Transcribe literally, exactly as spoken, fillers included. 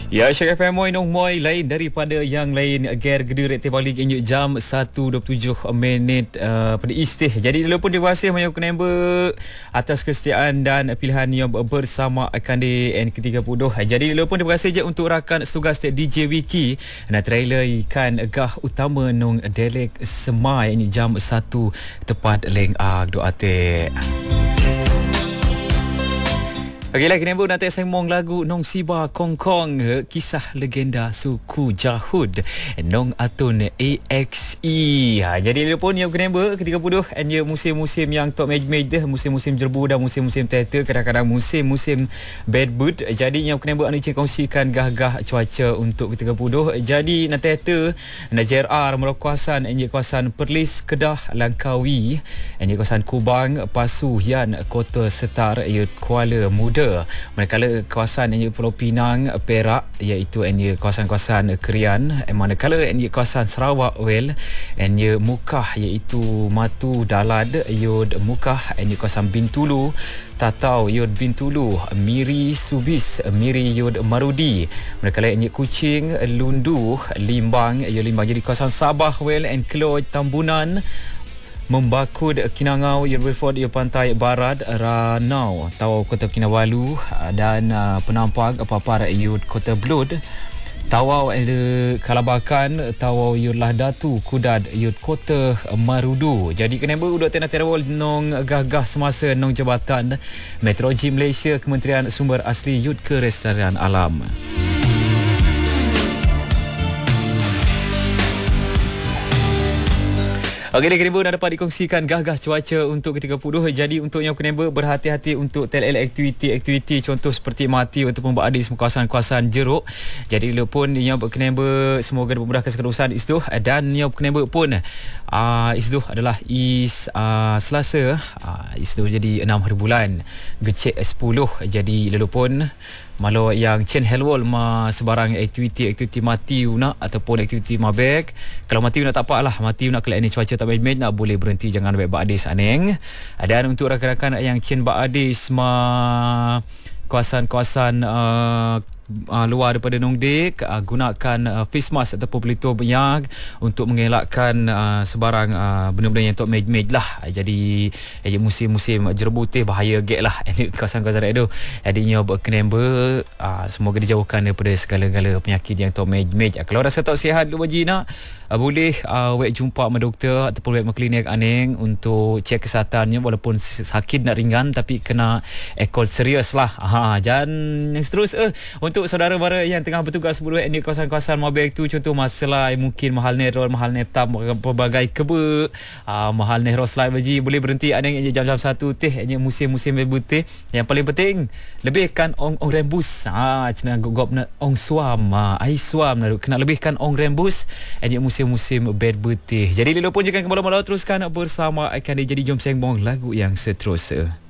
Ya, Syek F M Moi Nong Moi lain daripada yang lain. Ger Gede Rekti balik injek jam satu dua puluh tujuh minit uh, pada istih. Jadi dulu pun terima kasih banyak kenemba atas kesetiaan dan pilihan yang bersama akan di N ke tiga puluh. Jadi dulu pun terima kasih je untuk rakan setugas D J Wiki. Nah, trailer ikan gah utama nong Delek Semai ini jam satu tepat leng ag doa te. Okey lah, kena buat nanti sembang lagu Nong Siba Kong Kong, kisah legenda suku Jahud Nong Atun A X E. Ha, jadi dia pun yang kena buat ketika puluh and ya musim-musim yang top match-match dah, musim-musim jerbu dan musim-musim teater, kadang-kadang musim-musim bad boot. Jadi yang kena buat ni cik kongsikan gah-gah cuaca untuk ketika puluh. Jadi nanti teater na J R R merokuasan and kawasan Perlis, Kedah, Langkawi, and kawasan Kubang, Pasu, Yan, Kota Setar, ya Kuala Muda. Manakala kawasan yang Pulau Pinang, Perak, iaitu yang kawasan-kawasan Kerian, manakala yang kawasan Sarawak well and ya Mukah iaitu Matu Dalad, Yod Mukah, and kawasan Bintulu, Tatau, Yod Bintulu, Miri Subis, Miri Yod Marudi. Manakala yang Kuching, Lundu, Limbang, Yod Limbang. Jadi kawasan Sabah well and Keloj, Tambunan, Membakud, Kinangau, Yerweford, ya Pantai Barat, Ranau, Tawau Kota Kinabalu, dan uh, Penampak, Papar, Yud Kota Blud, Tawau uh, Kalabakan, Tawau Yud Lahdatu, Kudad, Yud Kota Marudu. Jadi kenapa udah tena terawal nong gagah semasa nong Jabatan Meteorologi Malaysia, Kementerian Sumber Asli Yud Kelestarian Alam. Okey, Keneba dah dapat dikongsikan gagah cuaca untuk ketika puluh. Jadi untuk yang Keneba berhati-hati untuk tel el aktiviti-aktiviti contoh seperti mati ataupun berada di kawasan-kawasan jeruk. Jadi lu pun yang Keneba semoga dimudahkan segala urusan isduh, dan yang Keneba pun uh, isduh adalah is uh, Selasa, uh, isduh jadi enam hari bulan gecek sepuluh. Jadi lu pun malu yang Chen Helwol ma sebarang aktiviti-aktiviti mati nak ataupun aktiviti mabek. Kalau mati nak tak apa lah, mati nak kelak ni cuaca tak baik nak boleh berhenti, jangan baik badis aneng. Dan untuk rakan-rakan yang Chen badis ma kawasan-kawasan uh, uh, luar daripada Nongdek, uh, gunakan uh, face mask ataupun pelitup banyak untuk mengelakkan uh, sebarang uh, benda-benda yang tok mej-mej lah. Jadi eh, musim-musim jerbu teh bahaya gek lah ini kawasan-kawasan itu. Jadi nyo berkenemba uh, semoga dijauhkan daripada segala-gala penyakit yang tok mej-mej. Uh, kalau rasa tak sihat lu baji nak uh, boleh uh, wek jumpa sama doktor ataupun wek klinik aneng untuk cek kesehatannya, walaupun sakit nak ringan tapi kena ekor serius lah. Ha, dan yang seterusnya untuk saudara mara yang tengah bertugas berbuat di kawasan-kawasan mabek tu, contoh masalah mungkin mahal nerol, mahal netam, pelbagai kebe, uh, mahal nerol slide baji, boleh berhenti ada yang jam-jam satu teh hanya musim-musim berbuti. Yang paling penting lebihkan ong ong rembus. Ha, cina gop nak ong suam, ha, ai suam nak kena lebihkan ong rembus hanya musim-musim berbuti. Jadi lelo pun jangan kemana-mana, teruskan bersama akan jadi jom sembang lagu yang seterusnya.